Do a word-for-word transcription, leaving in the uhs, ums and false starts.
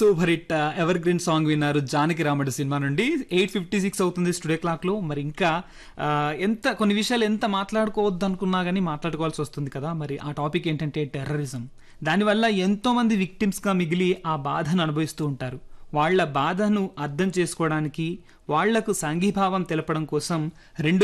Super hit ever green song విన్నారు జానకి రాముడు cinema నుండి. ఎయిట్ ఫిఫ్టీ సిక్స్ అవుతుంది స్టూడియో క్లాక్ లో. మరి ఇంకా ఆ, ఎంత కొన్ని విషయాలు ఎంత మాట్లాడుకోవద్దు అనుకున్నా కానీ మాట్లాడుకోవాల్సి వస్తుంది కదా. మరి ఆ టాపిక్ ఏంటంటే టెర్రరిజం. దానివల్ల ఎంతో మంది విక్టిమ్స్ గా మిగిలి ఆ బాధను అనుభవిస్తూ ఉంటారు. వాళ్ళ బాధను అర్థం చేసుకోవడానికి వాళ్లకు సంఘీభావం తెలపడం కోసం రెండు